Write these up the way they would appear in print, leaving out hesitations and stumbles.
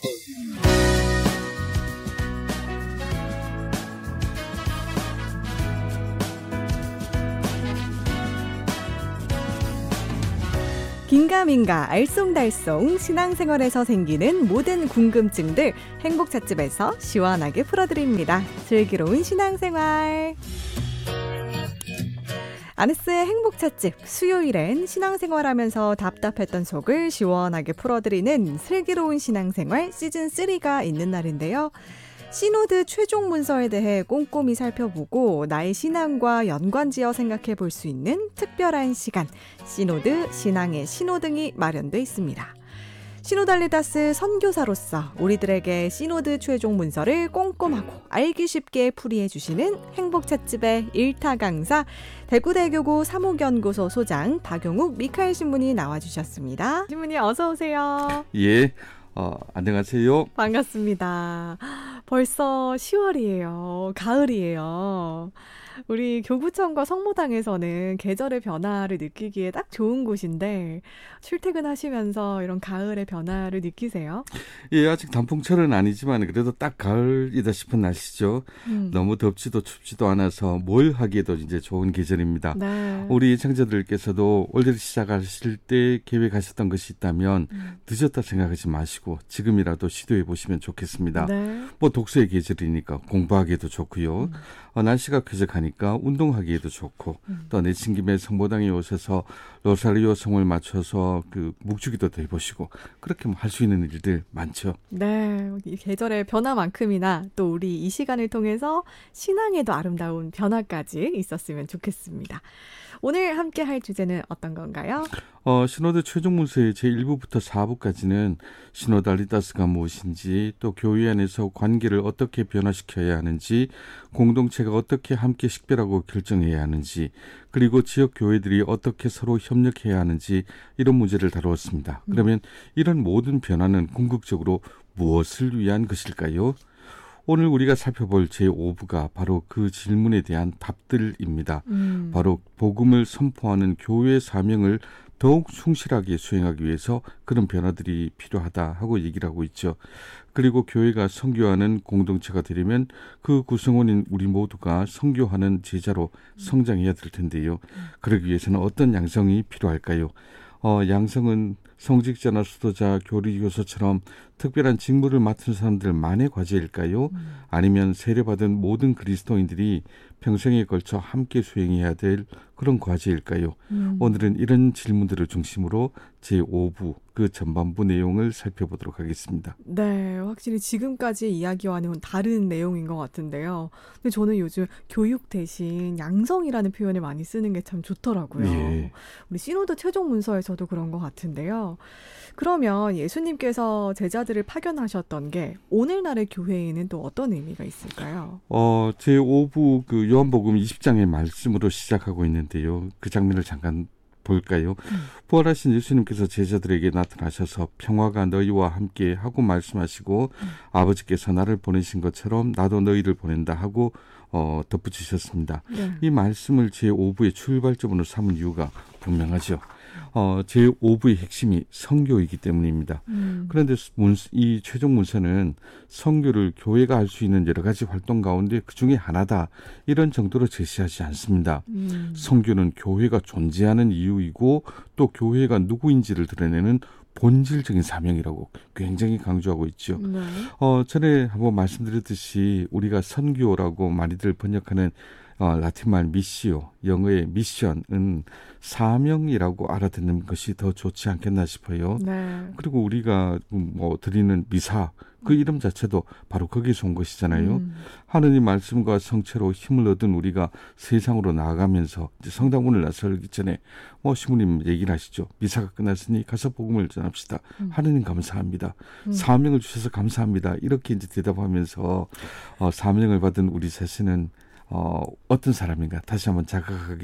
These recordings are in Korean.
긴가민가 알쏭달쏭 신앙생활에서 생기는 모든 궁금증들 행복찻집에서 시원하게 풀어드립니다. 슬기로운 신앙생활. 아네스의 행복찻집, 수요일엔 신앙생활하면서 답답했던 속을 시원하게 풀어드리는 슬기로운 신앙생활 시즌3가 있는 날인데요. 시노드 최종 문서에 대해 꼼꼼히 살펴보고 나의 신앙과 연관지어 생각해 볼 수 있는 특별한 시간, 시노드, 신앙의 신호등이 마련돼 있습니다. 시노달리다스 선교사로서 우리들에게 시노드 최종 문서를 꼼꼼하고 알기 쉽게 풀이해 주시는 행복찻집의 일타 강사, 대구대교구 사목연구소 소장 박용욱 미카엘 신문이 나와주셨습니다. 신문이 어서 오세요. 예. 안녕하세요. 반갑습니다. 벌써 10월이에요. 가을이에요. 우리 교구청과 성모당에서는 계절의 변화를 느끼기에 딱 좋은 곳인데 출퇴근하시면서 이런 가을의 변화를 느끼세요? 예, 아직 단풍철은 아니지만 그래도 딱 가을이다 싶은 날씨죠. 너무 덥지도 춥지도 않아서 뭘 하기에도 이제 좋은 계절입니다. 네. 우리 예청자들께서도 올해를 시작하실 때 계획하셨던 것이 있다면 늦었다 생각하지 마시고 지금이라도 시도해 보시면 좋겠습니다. 네. 뭐 독서의 계절이니까 공부하기에도 좋고요. 날씨가 쾌적하니까 운동하기에도 좋고 또 내친 김에 성모당에 오셔서 로사리오 성을 맞춰서 그 묵주기도 해보시고 그렇게 뭐 할 수 있는 일들 많죠. 네, 이 계절의 변화만큼이나 또 우리 이 시간을 통해서 신앙에도 아름다운 변화까지 있었으면 좋겠습니다. 오늘 함께 할 주제는 어떤 건가요? 시노드 최종 문서의 제1부부터 4부까지는 시노달리다스가 무엇인지, 또 교회 안에서 관계를 어떻게 변화시켜야 하는지, 공동체가 어떻게 함께 식별하고 결정해야 하는지, 그리고 지역 교회들이 어떻게 서로 협력해야 하는지 이런 문제를 다루었습니다. 그러면 이런 모든 변화는 궁극적으로 무엇을 위한 것일까요? 오늘 우리가 살펴볼 제5부가 바로 그 질문에 대한 답들입니다. 바로 복음을 선포하는 교회의 사명을 더욱 충실하게 수행하기 위해서 그런 변화들이 필요하다 하고 얘기를 하고 있죠. 그리고 교회가 선교하는 공동체가 되려면 그 구성원인 우리 모두가 선교하는 제자로 성장해야 될 텐데요. 그러기 위해서는 어떤 양성이 필요할까요? 양성은 성직자나 수도자, 교리교사처럼 특별한 직무를 맡은 사람들만의 과제일까요? 아니면 세례받은 모든 그리스도인들이 평생에 걸쳐 함께 수행해야 될 그런 과제일까요? 오늘은 이런 질문들을 중심으로 제5부 그 전반부 내용을 살펴보도록 하겠습니다. 네, 확실히 지금까지의 이야기와는 다른 내용인 것 같은데요. 근데 저는 요즘 교육 대신 양성이라는 표현을 많이 쓰는 게 참 좋더라고요. 예. 우리 시노드 최종 문서에서도 그런 것 같은데요. 그러면 예수님께서 제자들을 파견하셨던 게 오늘날의 교회에는 또 어떤 의미가 있을까요? 제5부 그 요한복음 20장의 말씀으로 시작하고 있는데요. 그 장면을 잠깐 볼까요? 부활하신 예수님께서 제자들에게 나타나셔서 평화가 너희와 함께 하고 말씀하시고 아버지께서 나를 보내신 것처럼 나도 너희를 보낸다 하고 덧붙이셨습니다. 네. 이 말씀을 제5부의 출발점으로 삼은 이유가 분명하죠. 제5부의 핵심이 선교이기 때문입니다. 그런데 이 최종 문서는 선교를 교회가 할 수 있는 여러 가지 활동 가운데 그중에 하나다 이런 정도로 제시하지 않습니다. 선교는 교회가 존재하는 이유이고 또 교회가 누구인지를 드러내는 본질적인 사명이라고 굉장히 강조하고 있죠. 네. 전에 한번 말씀드렸듯이 우리가 선교라고 많이들 번역하는 라틴말 미시오, 영어의 미션은 사명이라고 알아듣는 것이 더 좋지 않겠나 싶어요. 네. 그리고 우리가 드리는 미사, 그 이름 자체도 바로 거기서 온 것이잖아요. 하느님 말씀과 성체로 힘을 얻은 우리가 세상으로 나아가면서 이제 성당문을 나서기 전에 신부님 얘기를 하시죠. 미사가 끝났으니 가서 복음을 전합시다. 하느님 감사합니다. 사명을 주셔서 감사합니다. 이렇게 이제 대답하면서 사명을 받은 우리 자신은 어떤 사람인가 다시 한번 자각하게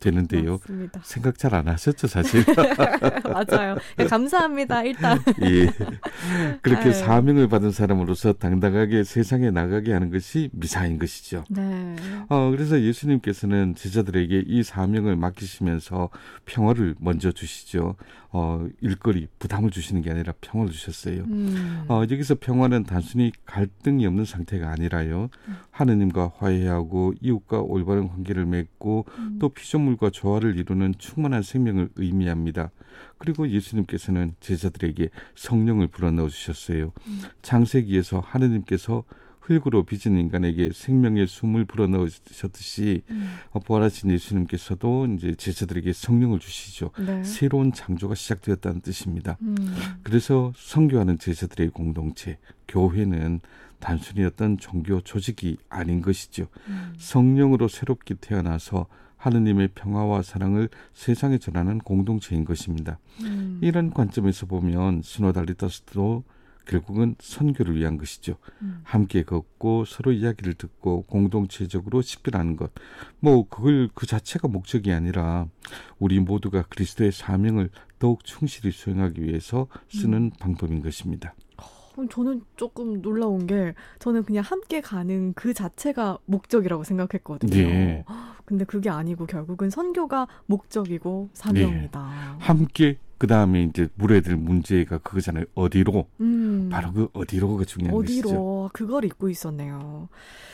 되는데요. 맞습니다. 생각 잘 안 하셨죠, 사실? 맞아요. 감사합니다. 일단. 예. 그렇게 네. 사명을 받은 사람으로서 당당하게 세상에 나가게 하는 것이 미사인 것이죠. 네. 그래서 예수님께서는 제자들에게 이 사명을 맡기시면서 평화를 먼저 주시죠. 일거리, 부담을 주시는 게 아니라 평화를 주셨어요. 여기서 평화는 단순히 갈등이 없는 상태가 아니라요. 하느님과 화해하고 이웃과 올바른 관계를 맺고 또 피조물과 조화를 이루는 충만한 생명을 의미합니다. 그리고 예수님께서는 제자들에게 성령을 불어넣어 주셨어요. 창세기에서 하느님께서 흙으로 빚은 인간에게 생명의 숨을 불어넣으셨듯이 부활하신 예수님께서도 이제 제자들에게 성령을 주시죠. 네. 새로운 창조가 시작되었다는 뜻입니다. 그래서 선교하는 제자들의 공동체, 교회는 단순히 어떤 종교 조직이 아닌 것이죠. 성령으로 새롭게 태어나서 하느님의 평화와 사랑을 세상에 전하는 공동체인 것입니다. 이런 관점에서 보면 시노달리타스도 결국은 선교를 위한 것이죠. 함께 걷고 서로 이야기를 듣고 공동체적으로 식별하는 것. 그걸 그 자체가 목적이 아니라 우리 모두가 그리스도의 사명을 더욱 충실히 수행하기 위해서 쓰는 방법인 것입니다. 저는 조금 놀라운 게 저는 그냥 함께 가는 그 자체가 목적이라고 생각했거든요. 네. 근데 그게 아니고 결국은 선교가 목적이고 사명이다. 네. 함께 그다음에 이제 물어야 될 문제가 그거잖아요. 어디로? 바로 그 어디로가 중요한 것이죠. 어디로? 그걸 잊고 있었네요.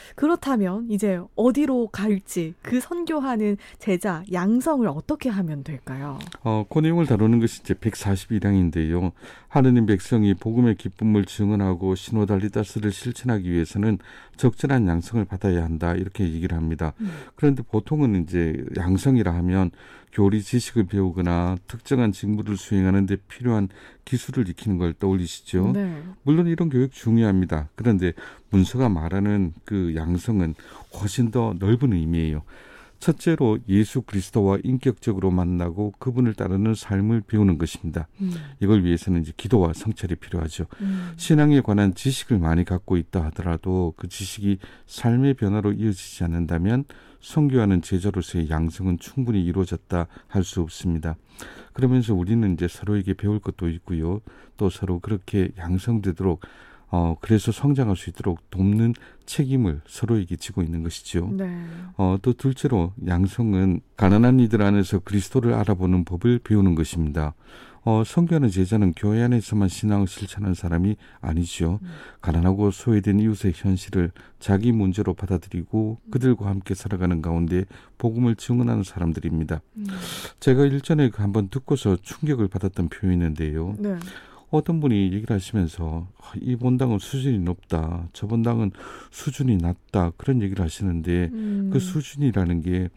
그렇다면 이제 어디로 갈지 그 선교하는 제자 양성을 어떻게 하면 될까요? 그 내용을 다루는 것이 이제 142장인데요. 하느님 백성이 복음의 기쁨을 증언하고 시노달리다스를 실천하기 위해서는 적절한 양성을 받아야 한다 이렇게 얘기를 합니다. 그런데 보통은 이제 양성이라 하면 교리 지식을 배우거나 특정한 직무를 수행하는 데 필요한 기술을 익히는 걸 떠올리시죠. 네. 물론 이런 교육 중요합니다. 그런데 문서가 말하는 그 양성은 훨씬 더 넓은 의미예요. 첫째로 예수 그리스도와 인격적으로 만나고 그분을 따르는 삶을 배우는 것입니다. 이걸 위해서는 이제 기도와 성찰이 필요하죠. 신앙에 관한 지식을 많이 갖고 있다 하더라도 그 지식이 삶의 변화로 이어지지 않는다면 선교하는 제자로서의 양성은 충분히 이루어졌다 할 수 없습니다. 그러면서 우리는 이제 서로에게 배울 것도 있고요. 또 서로 그렇게 양성되도록 그래서 성장할 수 있도록 돕는 책임을 서로에게 지고 있는 것이죠. 네. 또 둘째로 양성은 가난한 이들 안에서 그리스도를 알아보는 법을 배우는 것입니다. 선교하는 제자는 교회 안에서만 신앙을 실천하는 사람이 아니죠. 가난하고 소외된 이웃의 현실을 자기 문제로 받아들이고 그들과 함께 살아가는 가운데 복음을 증언하는 사람들입니다. 제가 일전에 한번 듣고서 충격을 받았던 표현이 있는데요. 네. 어떤 분이 얘기를 하시면서 이 본당은 수준이 높다, 저 본당은 수준이 낮다 그런 얘기를 하시는데 그 수준이라는 게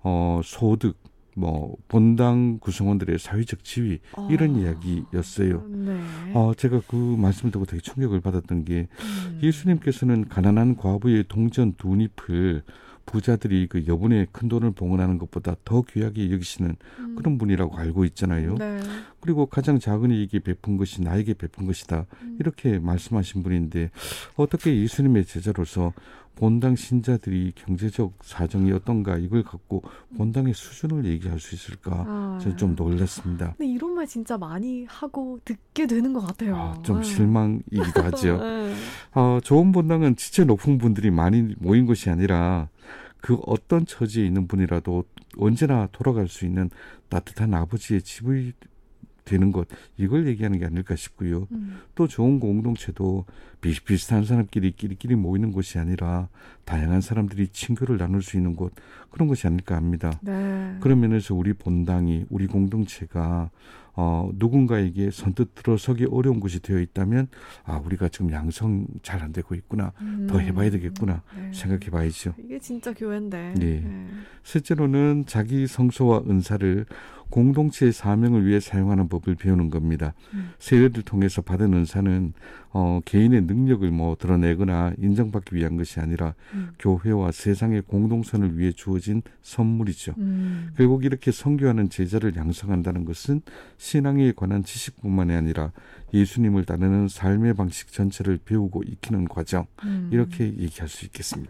소득, 본당 구성원들의 사회적 지위 이런 이야기였어요. 네. 제가 그 말씀을 듣고 되게 충격을 받았던 게 예수님께서는 가난한 과부의 동전 2잎을 부자들이 그 여분의 큰 돈을 봉헌하는 것보다 더 귀하게 여기시는 그런 분이라고 알고 있잖아요. 네. 그리고 가장 작은 이에게 베푼 것이 나에게 베푼 것이다. 이렇게 말씀하신 분인데 어떻게 예수님의 제자로서 본당 신자들이 경제적 사정이 어떤가 이걸 갖고 본당의 수준을 얘기할 수 있을까 저는 좀 놀랐습니다. 근데 이런 말 진짜 많이 하고 듣게 되는 것 같아요. 좀 실망이기도 하죠. 네. 좋은 본당은 지체 높은 분들이 많이 모인 것이 아니라 그 어떤 처지에 있는 분이라도 언제나 돌아갈 수 있는 따뜻한 아버지의 집이 되는 것 이걸 얘기하는 게 아닐까 싶고요. 또 좋은 공동체도 비슷비슷한 사람끼리 끼리끼리 모이는 곳이 아니라 다양한 사람들이 친교를 나눌 수 있는 곳 그런 것이 아닐까 합니다. 네. 그런 면에서 우리 본당이 우리 공동체가 누군가에게 선뜻 들어서기 어려운 곳이 되어 있다면 우리가 지금 양성 잘 안 되고 있구나. 더 해봐야 되겠구나. 네. 생각해 봐야죠. 이게 진짜 교회인데. 네. 네. 셋째로는 자기 성소와 은사를 공동체의 사명을 위해 사용하는 법을 배우는 겁니다. 세례를 통해서 받은 은사는 개인의 능력을 드러내거나 인정받기 위한 것이 아니라 교회와 세상의 공동선을 위해 주어진 선물이죠. 결국 이렇게 선교하는 제자를 양성한다는 것은 신앙에 관한 지식뿐만이 아니라 예수님을 따르는 삶의 방식 전체를 배우고 익히는 과정 이렇게 얘기할 수 있겠습니다.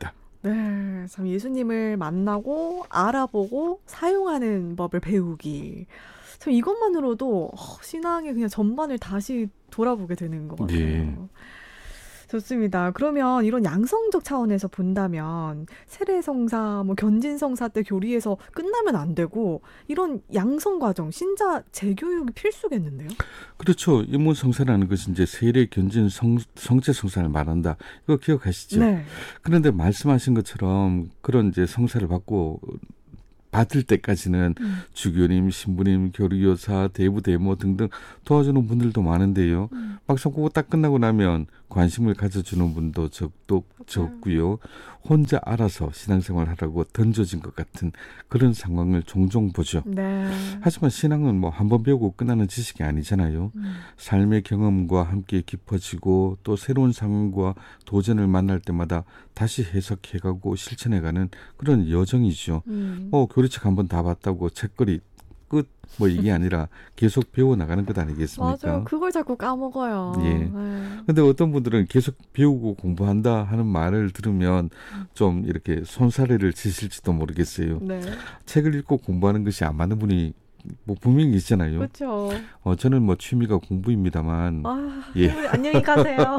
네, 참 예수님을 만나고 알아보고 사용하는 법을 배우기. 참 이것만으로도 신앙의 그냥 전반을 다시 돌아보게 되는 것 같아요. 예. 좋습니다. 그러면 이런 양성적 차원에서 본다면 세례성사, 뭐 견진성사 때 교리에서 끝나면 안 되고 이런 양성 과정, 신자 재교육이 필수겠는데요? 그렇죠. 임문성사라는 것은 이제 세례, 견진, 성체 성사를 말한다. 이거 기억하시죠? 네. 그런데 말씀하신 것처럼 그런 이제 성사를 받을 때까지는 주교님, 신부님, 교류교사, 대부대모 등등 도와주는 분들도 많은데요. 막상 그거 딱 끝나고 나면 관심을 가져주는 분도 적고요. 혼자 알아서 신앙생활 하라고 던져진 것 같은 그런 상황을 종종 보죠. 네. 하지만 신앙은 뭐 한 번 배우고 끝나는 지식이 아니잖아요. 삶의 경험과 함께 깊어지고 또 새로운 상황과 도전을 만날 때마다 다시 해석해가고 실천해가는 그런 여정이죠. 교리책 한 번 다 봤다고 책거리 끝 뭐 이게 아니라 계속 배워나가는 것 아니겠습니까? 맞아요. 그걸 자꾸 까먹어요. 예. 네. 근데 어떤 분들은 계속 배우고 공부한다 하는 말을 들으면 좀 이렇게 손사래를 치실지도 모르겠어요. 네. 책을 읽고 공부하는 것이 안 맞는 분이 뭐 분명히 있잖아요. 그렇죠. 저는 뭐 취미가 공부입니다만. 예. 안녕히 가세요.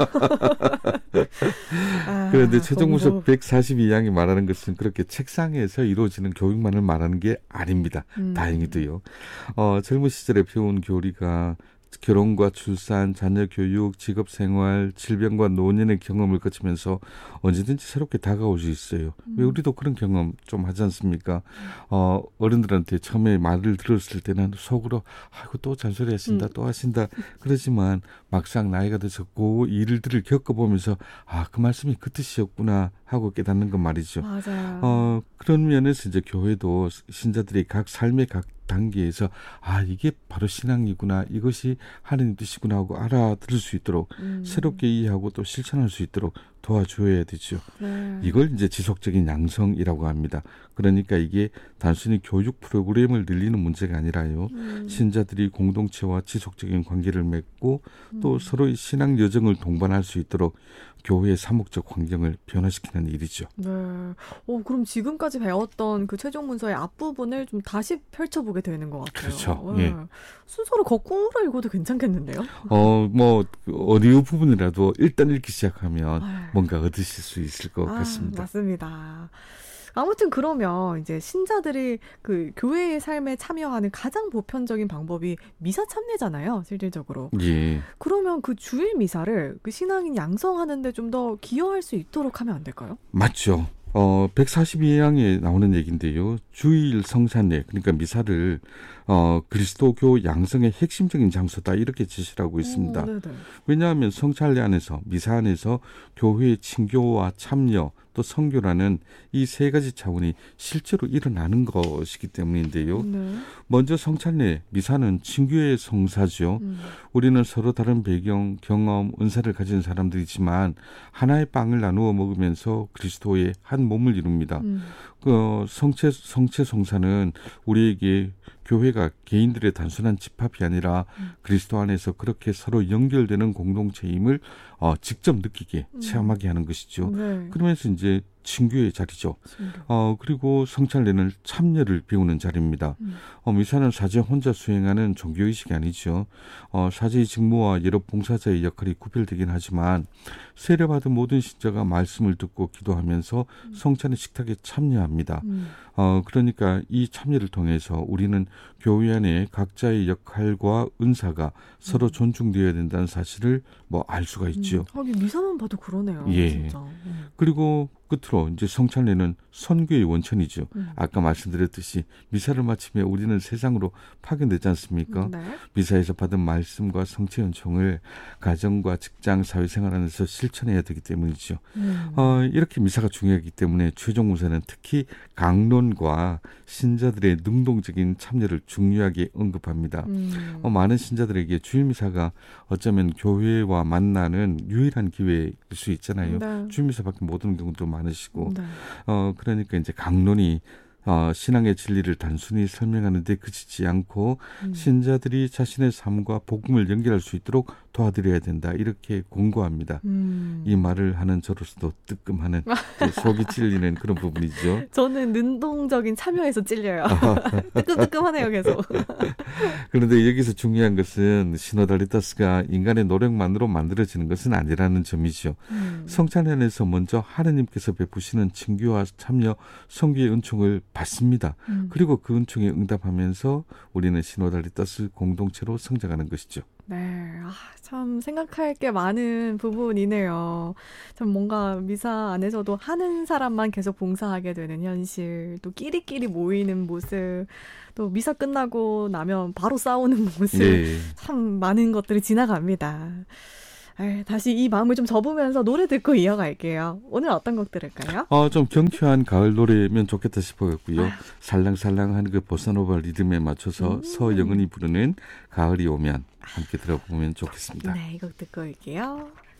그런데 최종문서 142양이 말하는 것은 그렇게 책상에서 이루어지는 교육만을 말하는 게 아닙니다. 다행히도요. 젊은 시절에 배운 교리가 결혼과 출산, 자녀 교육, 직업 생활, 질병과 노년의 경험을 거치면서 언제든지 새롭게 다가올 수 있어요. 왜 우리도 그런 경험 좀 하지 않습니까? 어른들한테 처음에 말을 들었을 때는 속으로 아이고 또 잔소리 하신다, 또 하신다. 그러지만 막상 나이가 들어서 그 일들을 겪어보면서 그 말씀이 그 뜻이었구나 하고 깨닫는 건 말이죠. 맞아요. 그런 면에서 이제 교회도 신자들이 각 삶의 각 단계에서 이게 바로 신앙이구나, 이것이 하나님 뜻이구나 하고 알아들을 수 있도록 새롭게 이해하고 또 실천할 수 있도록 도와줘야 되죠. 네. 이걸 이제 지속적인 양성이라고 합니다. 그러니까 이게 단순히 교육 프로그램을 늘리는 문제가 아니라요. 신자들이 공동체와 지속적인 관계를 맺고 또 서로의 신앙 여정을 동반할 수 있도록 교회의 사목적 환경을 변화시키는 일이죠. 네. 그럼 지금까지 배웠던 그 최종 문서의 앞부분을 좀 다시 펼쳐보게 되는 것 같아요. 그렇죠. 네. 예. 순서를 거꾸로 읽어도 괜찮겠는데요? 어느 부분이라도 일단 읽기 시작하면 뭔가 얻으실 수 있을 것 같습니다. 맞습니다. 아무튼 그러면 이제 신자들이 그 교회의 삶에 참여하는 가장 보편적인 방법이 미사 참례잖아요, 실질적으로. 예. 그러면 그 주일 미사를 그 신앙인 양성하는데 좀 더 기여할 수 있도록 하면 안 될까요? 맞죠. 142양에 나오는 얘기인데요. 주일 성찬례, 그러니까 미사를 그리스도교 양성의 핵심적인 장소다 이렇게 지시를 하고 있습니다. 왜냐하면 성찬례 안에서, 미사 안에서 교회의 친교와 참여 또 선교라는 이 세 가지 차원이 실제로 일어나는 것이기 때문인데요. 먼저 성찬례, 미사는 친교의 성사죠. 우리는 서로 다른 배경, 경험, 은사를 가진 사람들이지만 하나의 빵을 나누어 먹으면서 그리스도의 한 몸을 이룹니다. 성체 성사는 우리에게 교회가 개인들의 단순한 집합이 아니라 그리스도 안에서 그렇게 서로 연결되는 공동체임을 직접 느끼게 체험하게 하는 것이죠. 네. 그러면서 이제 친교의 자리죠. 그리고 성찬례는 참여를 배우는 자리입니다. 미사는 사제 혼자 수행하는 종교의식이 아니죠. 사제의 직무와 여러 봉사자의 역할이 구별되긴 하지만 세례받은 모든 신자가 말씀을 듣고 기도하면서 성찬의 식탁에 참여합니다. 그러니까 이 참여를 통해서 우리는 교회 안에 각자의 역할과 은사가 서로 존중되어야 된다는 사실을 알 수가 있죠. 하긴 미사만 봐도 그러네요. 예. 진짜. 그리고 끝으로 이제 성찬례는 선교의 원천이죠. 아까 말씀드렸듯이 미사를 마치면 우리는 세상으로 파견되지 않습니까? 네. 미사에서 받은 말씀과 성체 연총을 가정과 직장, 사회생활 안에서 실천해야 되기 때문이죠. 이렇게 미사가 중요하기 때문에 최종 문서는 특히 강론과 신자들의 능동적인 참여를 중요하게 언급합니다. 많은 신자들에게 주일미사가 어쩌면 교회와 만나는 유일한 기회일 수 있잖아요. 네. 주일미사밖에 못 오는 경우도 많으시고 네. 그러니까 이제 강론이 신앙의 진리를 단순히 설명하는 데 그치지 않고 음. 신자들이 자신의 삶과 복음을 연결할 수 있도록 도와드려야 된다. 이렇게 권고합니다. 이 말을 하는 저로서도 뜨끔하는 속이 찔리는 그런 부분이죠. 저는 능동적인 참여에서 찔려요. 뜨끔뜨끔하네요, 계속. 그런데 여기서 중요한 것은 시노달리타스가 인간의 노력만으로 만들어지는 것은 아니라는 점이죠. 성찬연에서 먼저 하느님께서 베푸시는 친교와 참여, 선교의 은총을 받습니다. 그리고 그 은총에 응답하면서 우리는 시노달리타스 공동체로 성장하는 것이죠. 네, 참 생각할 게 많은 부분이네요. 참 뭔가 미사 안에서도 하는 사람만 계속 봉사하게 되는 현실, 또 끼리끼리 모이는 모습, 또 미사 끝나고 나면 바로 싸우는 모습, 네. 참 많은 것들이 지나갑니다. 다시 이 마음을 좀 접으면서 노래 듣고 이어갈게요. 오늘 어떤 곡 들을까요? 좀 경쾌한 가을 노래면 좋겠다 싶어갖고요. 살랑살랑한 그 보사노바 리듬에 맞춰서 서영은이 부르는 가을이 오면 함께 들어보면 좋겠습니다. 네, 이 곡 듣고 올게요.